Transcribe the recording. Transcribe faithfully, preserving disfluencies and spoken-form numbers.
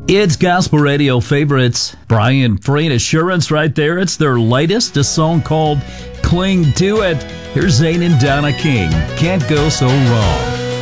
It's Gospel Radio Favorites. Brian Free and Assurance right there. It's their latest, a song called Cling to It. Here's Zane and Donna King. Can't Go So Wrong.